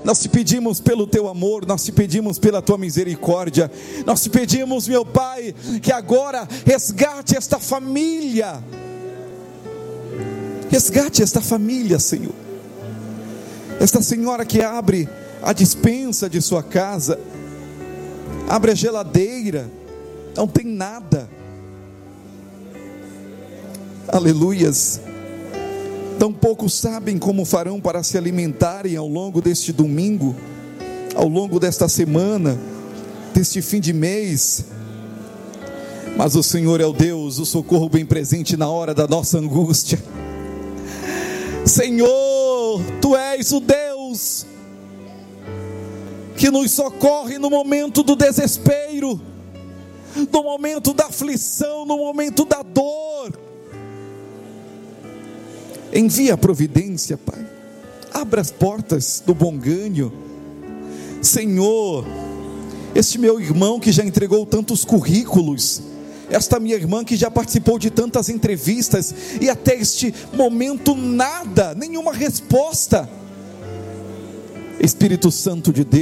Nós te pedimos pelo teu amor, nós te pedimos pela tua misericórdia, nós te pedimos, meu Pai, que agora resgate esta família, Senhor. Esta senhora que abre a despensa de sua casa, abre a geladeira, não tem nada, aleluias. Tão poucos sabem como farão para se alimentarem ao longo deste domingo, ao longo desta semana, deste fim de mês. Mas o Senhor é o Deus, o socorro bem presente na hora da nossa angústia. Senhor, Tu és o Deus que nos socorre no momento do desespero, no momento da aflição, no momento da dor. Envia a providência, Pai. Abra as portas do bom ganho. Senhor, este meu irmão que já entregou tantos currículos, esta minha irmã que já participou de tantas entrevistas, e até este momento nada, nenhuma resposta. Espírito Santo de Deus,